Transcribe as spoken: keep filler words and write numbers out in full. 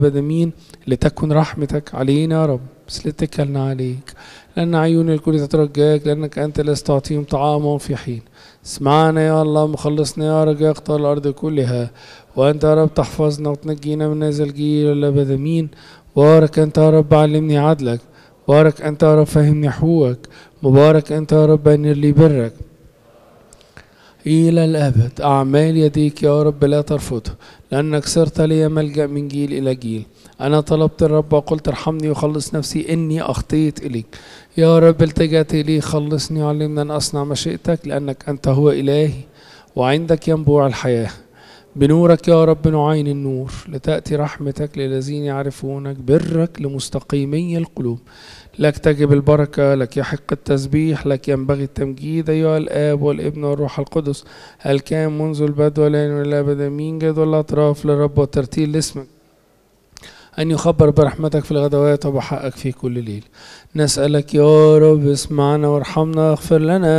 بدمين لتكن رحمتك علينا يا رب، بس اتكلنا عليك، لأن عيون الكل تترجاك، لأنك أنت لست تعطيهم طعامهم في حين. اسمعنا يا الله مخلصنا يا رجاء اختار الأرض كلها، وأنت يا رب تحفظنا وتنجينا من هذا الجيل الأبد آمين. بارك أنت يا رب علمني عدلك، بارك أنت يا رب فهمني حقوقك، مبارك أنت يا رب أنر لي برك إلى الأبد. أعمال يديك يا رب لا ترفضها، لأنك صرت لي ملجأ من جيل إلى جيل. أنا طلبت الرب وقلت ارحمني وخلص نفسي إني أخطيت إليك. يا رب التجأت إلي خلصني وعلمنا أن أصنع مشيئتك، لأنك أنت هو إلهي وعندك ينبوع الحياة. بنورك يا رب نعين النور، لتأتي رحمتك للذين يعرفونك، برك لمستقيمي القلوب. لك تجب البركة، لك يحق التسبيح، لك ينبغي التمجيد أيها الآب والابن والروح القدس، هل كان منذ البدء والآن والى الأبد آمين. جدول الأطراف للرب والترتيل لاسمك، أن يخبر برحمتك في الغدوات وبحقك في كل ليل. نسألك يا رب اسمعنا وارحمنا، اغفر لنا